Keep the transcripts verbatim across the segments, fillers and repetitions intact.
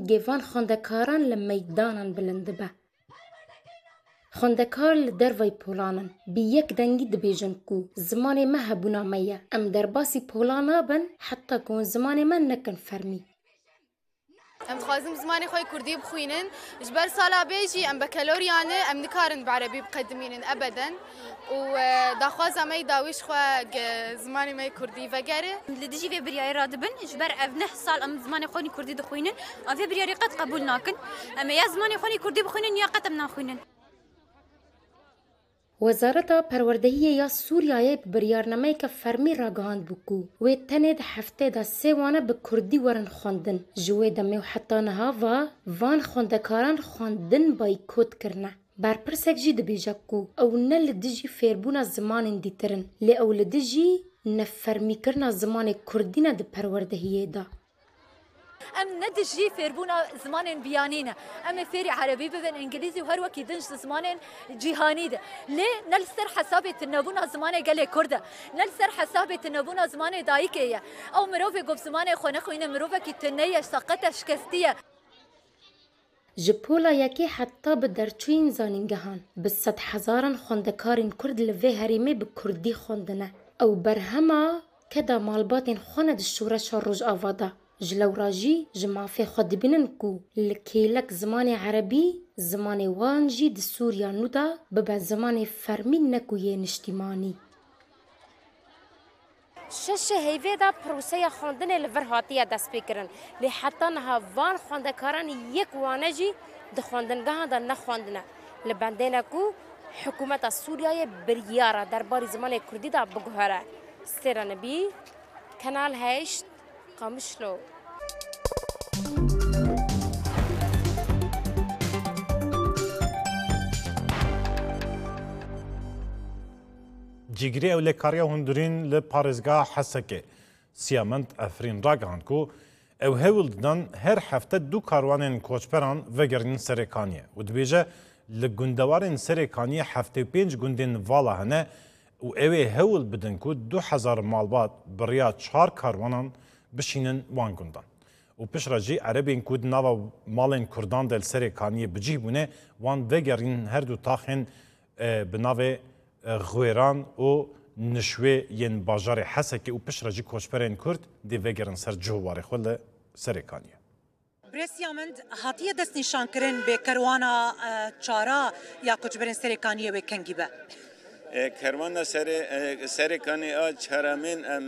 گیوان خوندکاران لمیدانان بلند به. خوندکار لدروی پولانن بی یک دنگی دبیجن کو زمان ما هبونا میا ام در باسی پولانا بن حتی کون زمان من نکن فرمی. ام خوازم زمانی خوی کردی بخوینن جبر سالا بیجی ام بکالوریانه ام نکارن بعربی بقدمینن ابدا و داخواز امی داویش خو زمانی می کردی وگره لدیجی و بریای رادبن جبر افنه سال ام زمانی خونی کردی دخوینن افی بریاری قد قبول ناکن ام یا زمانی خونی کردی بخوینن یا قدم ناخوینن. وزارت پروردهی یا سوریای بریارنامه که فرمی راگهاند بکو و تنید هفته دا سوانه به کردی ورن خواندن جوی دمی و حتی نها و وان خوندکاران خواندن بایکوت کرنه بر پرسک جی دبیجا کو او نل دجی فیربونا زمان دیترن لی او لدجی نفرمی کرنا زمان کردین د پروردهی دا ام ندجي فيربونا زمان بيانينا ام فيري عربي ببن انجليزي وهر وكي دنج زمان جهاني ده ليه نلسر حسابي تنبونا زمان قال كرده نلسر حسابي تنبونا زمان دايكيه او مروفي قب زمان خونه خوينه مروفه كي تنيه سقطه شكستيه جپولا یکی حتی به درچوین زانینگهان به صد هزاران خوندکارین کرد لوی هریمه به کردی خوندنه او برهما کدا مالباتین خوند شورش روز آواده جلو راجی جمافی خود بینن کو لکیلک زمان عربی زمان وانجی د سوریا نودا به زمان فرمین نکوی نشتیمانی. شش هیوی دا پروسه خواندن لورهاتی دست بکرن لی حتی نها وان خواندکاران یک وانجی د خواندنگاه دا نخواندنه لبندینه کو حکومت سوریای بریاره درباری زمان کردی دا بگوهره. سیرانبی کانال هشت قامشلو. جیگری اولکاریا هندورین لپارزگاه حسکه سیامند افرین راگان کو او هول دان هر هفته دو کاروان کوچپران وگرین سرکانیه و دبیجه لگندوارن سرکانیه هفته پنج گندن والا هنه و اوه هول بدن کو دو هزار مالبات بریا چهار کاروانان بشینن وان گندان و پشراجی عربین کود ناوا مالن کردان دل سرکانیه بجی بونه وان وگرین هر دو تاخن بناوه غویران و نشوه ین باجار حسکی و پشراجی کوچپرین کرد دی وگرن سر جوواره خود سرکانیه. برسیامند هاتیه دست نشان کرن به کروانا چارا یا کوچپرین سرکانیه به کنگی به؟ کروانا سر سرکانی آ چهارمین ام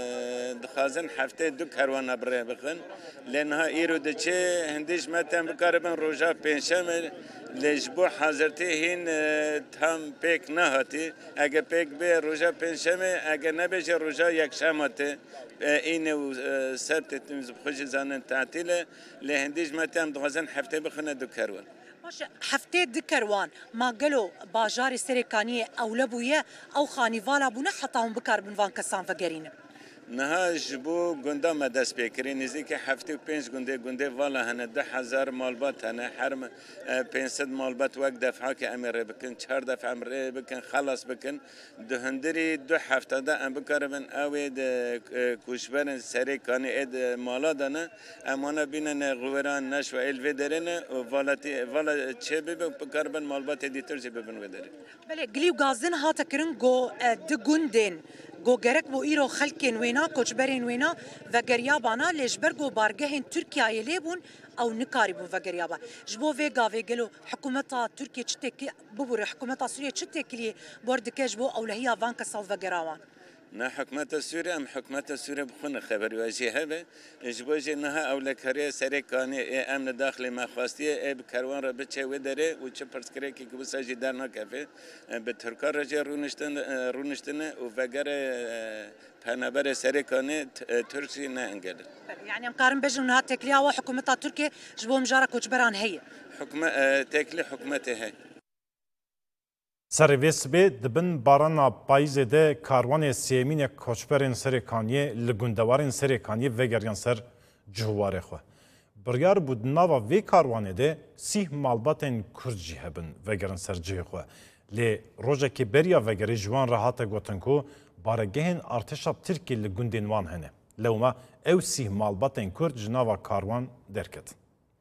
دخازن هفته دو کروانا بره بخن لنها ایرو دچه هندیش متن بکاربن روزا پنجشنبه لجبو حاضرتی هین تام پیک نهاتی اگه پیک به روزا پنجشنبه اگه نبیشه روزا یکشنبه اینه و سبت تمیز خوش زنن تعطیله لهندیش متن دخازن هفته بخنه دو کروان باشه هفته دکروان ما گلو باجار سرکانیه اولبویه او خانیوالا بونه حتی هم بکار بنوان کسان وگرینه نها جبو گنده ما دست بکری نزدیک هفته و پنج گنده گنده والا هنه ده هزار مالبات هنه حرم پنجصد مالبات وقت دفعه که امره بکن چهار دفعه امره بکن خلاص بکن دو هندری دو هفته ده ام بکاربن اوید کوشبرن سری کانی اد مالا دانه امانا بینن غوران نش و الوی درنه و والاتی والا چه ببین بکاربن مالبات دیتر چه ببین وداره. بله گلیو گازن هات کرن گو دو گندن گو گرک بو ایرو خلکن وینا کوچبرین وینا و گریابانا لجبرگو بارگهن ترکیه لیبون او نکاری بو و گریابا جبو ویگا ویگلو حکومتا ترکیه چتکی ببور حکومتا سوریه چتکی بردکش بو اولهیا وانک سال و گراوان نه حکومت سوریه ام حکومت سوریه بخونه خبری واجه به جبوجه نه اولکاری سرکانی امن داخلی مخواستیه اب کاروان را بچه و داره و چه پرسکری که بسازی در نکفه به ترکار رجع رونشتن رونشتنه و وگر پنبر سرکانی ترکی نه انگل یعنی ام کارم بجن نه تکلیه و حکومت ترکیه جبو مجارا کوچبران هی حکومت تکلی حکومت هی سرویس به دبن بارانا پاییزه ده کاروان سیمین کوچپرین سرکانیه لگندوارین سرکانیه وگریان سر جواره خو. بریار بود نوا وی کاروانه ده سیه مالباتین کرجی هبن وگران سر جه خو. لی روزه که بریا وگری جوان راحت گوتن کو بارگهن ارتشاب ترکی لگندین وان هنه. لوما او سیه مالباتین کرج نوا کاروان درکت.